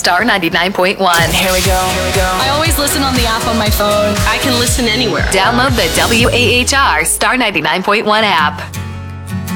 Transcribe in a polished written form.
Star 99.1. Here we go. I always listen on the app on my phone. I can listen anywhere. Download the WAHR Star 99.1 app.